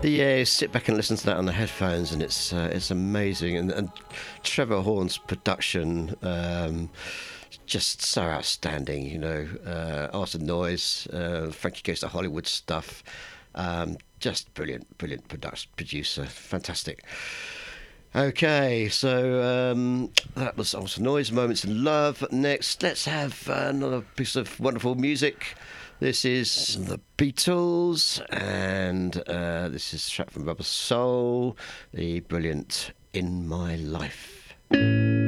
Yeah, sit back and listen to that on the headphones, and it's amazing. And Trevor Horn's production, just so outstanding. Art of Noise, Frankie Goes to Hollywood stuff, just brilliant producer, fantastic. Okay, so that was Art of Noise, Moments in Love. Next, let's have another piece of wonderful music. This is the Beatles, and this is a track from Rubber Soul, the brilliant In My Life.